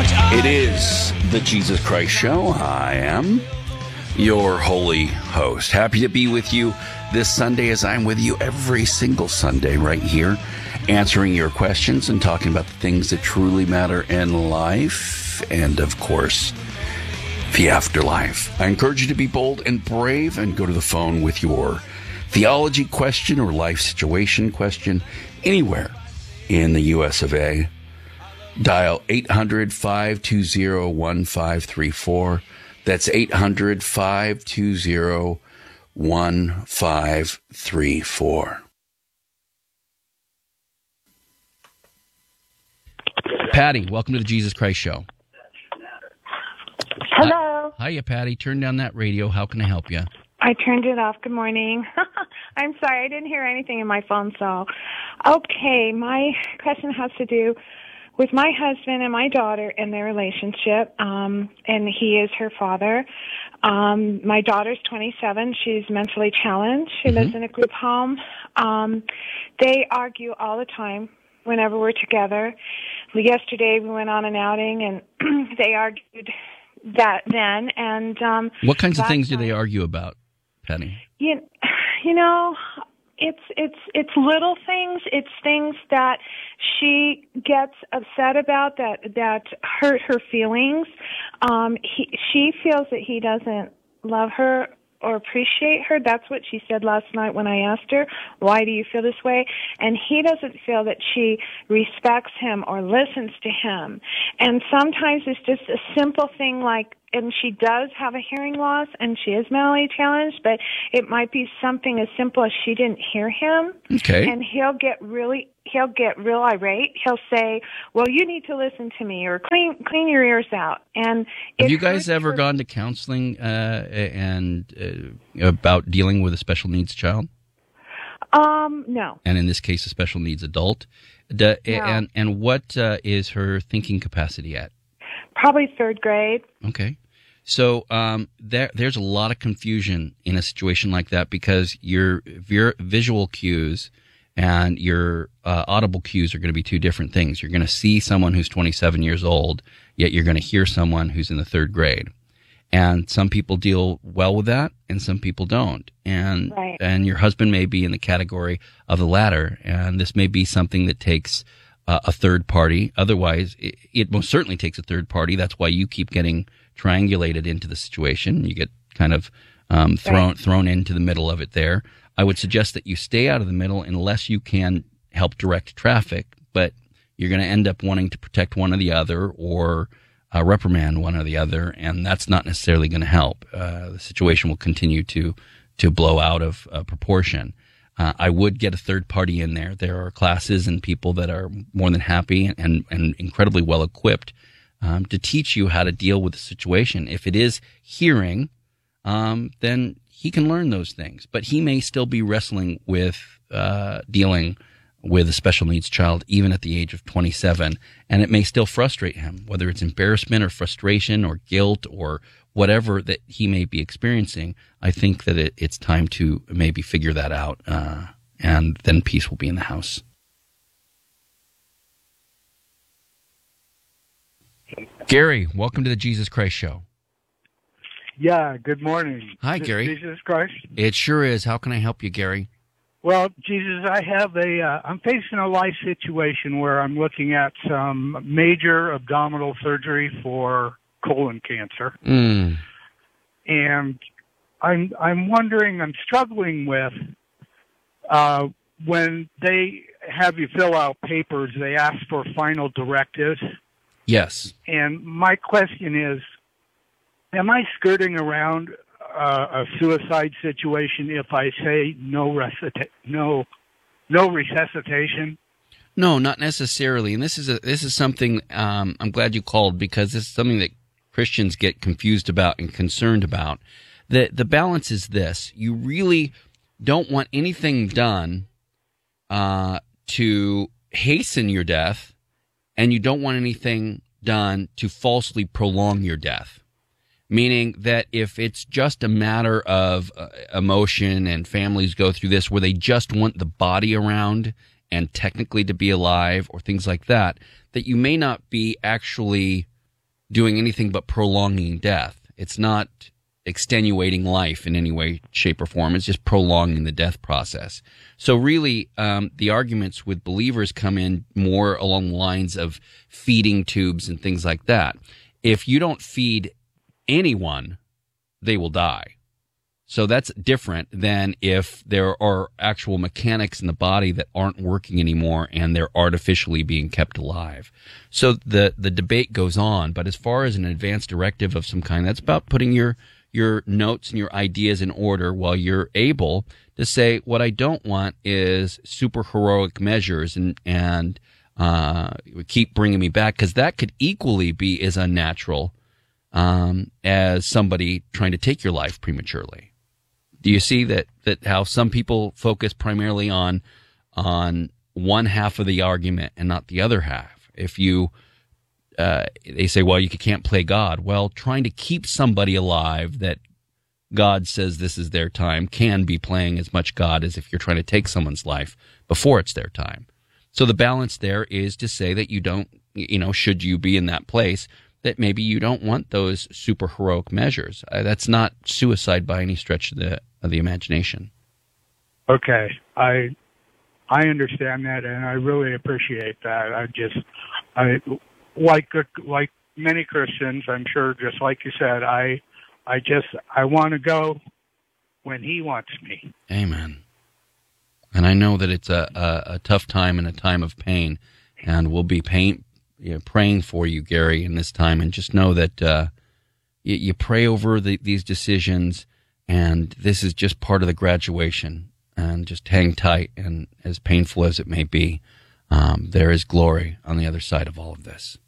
It is the Jesus Christ Show. I am your holy host. Happy to be with you this Sunday, as I'm with you every single Sunday right here, answering your questions and talking about the things that truly matter in life and, of course, the afterlife. I encourage you to be bold and brave and go to the phone with your theology question or life situation question anywhere in the U.S. of A. Dial 800-520-1534. That's 800-520-1534. Patty, welcome to the Jesus Christ Show. Hello. Hiya, Patty. Turn down that radio. How can I help you? I turned it off. Good morning. I'm sorry, I didn't hear anything in my phone, so. Okay, my question has to do with my husband and my daughter and their relationship, and he is her father. My daughter's 27. She's mentally challenged. She lives in a group home. They argue all the time whenever we're together. Yesterday we went on an outing, and they argued that then. And what kinds of things do they argue about, Penny? You know, it's little things. It's things that she gets upset about that hurt her feelings. She feels that he doesn't love her or appreciate her. That's what she said last night when I asked her, why do you feel this way? And he doesn't feel that she respects him or listens to him. And sometimes it's just a simple thing like, and she does have a hearing loss and she is mentally challenged, but it might be something as simple as she didn't hear him. Okay. And he'll get real irate. He'll say, well, you need to listen to me, or clean your ears out. And have you guys ever gone to counseling and about dealing with a special needs child? No. And in this case, a special needs adult. No. And what is her thinking capacity at? Probably third grade. Okay. So there's a lot of confusion in a situation like that, because your visual cues and your audible cues are going to be two different things. You're going to see someone who's 27 years old, yet you're going to hear someone who's in the third grade. And some people deal well with that, and some people don't. And right. And your husband may be in the category of the latter, and this may be something that takes a third party. Otherwise, it most certainly takes a third party. That's why you keep getting triangulated into the situation. You get kind of thrown into the middle of it there. I would suggest that you stay out of the middle unless you can help direct traffic, but you're going to end up wanting to protect one or the other, or reprimand one or the other, and that's not necessarily going to help. The situation will continue to blow out of proportion. I would get a third party in there. There are classes and people that are more than happy and incredibly well equipped to teach you how to deal with the situation. If it is hearing, then he can learn those things, but he may still be wrestling with dealing with a special needs child even at the age of 27, and it may still frustrate him, whether it's embarrassment or frustration or guilt or whatever that he may be experiencing. I think that it's time to maybe figure that out, and then peace will be in the house. Gary, welcome to the Jesus Christ Show. Yeah, good morning. Hi, Gary. Jesus Christ? It sure is. How can I help you, Gary? Well, Jesus, I'm facing a life situation where I'm looking at some major abdominal surgery for colon cancer. And I'm wondering, I'm struggling with, when they have you fill out papers, they ask for final directives. Yes. And my question is, am I skirting around a suicide situation if I say no resuscitation? No, not necessarily. And this is something I'm glad you called, because this is something that Christians get confused about and concerned about. The balance is this: you really don't want anything done to hasten your death, and you don't want anything done to falsely prolong your death. Meaning that if it's just a matter of emotion, and families go through this where they just want the body around and technically to be alive or things like that, that you may not be actually doing anything but prolonging death. It's not extenuating life in any way, shape, or form. It's just prolonging the death process. So really, the arguments with believers come in more along the lines of feeding tubes and things like that. If you don't feed anyone, they will die. So that's different than if there are actual mechanics in the body that aren't working anymore and they're artificially being kept alive. So the debate goes on, but as far as an advance directive of some kind, that's about putting your notes and your ideas in order while you're able to say, what I don't want is super heroic measures and keep bringing me back, because that could equally be as unnatural as somebody trying to take your life prematurely. Do you see that how some people focus primarily on one half of the argument and not the other half? If you they say, well, you can't play God. Well, trying to keep somebody alive that God says this is their time can be playing as much God as if you're trying to take someone's life before it's their time. So the balance there is to say that you don't, should you be in that place, that maybe you don't want those super heroic measures. That's not suicide by any stretch of the imagination. Okay, I understand that, and I really appreciate that. I like many Christians, I'm sure, just like you said, I want to go when He wants me. Amen. And I know that it's a tough time and a time of pain, and we'll be praying for you, Gary, in this time. And just know that you pray over these decisions, and this is just part of the graduation. And just hang tight, and as painful as it may be, there is glory on the other side of all of this.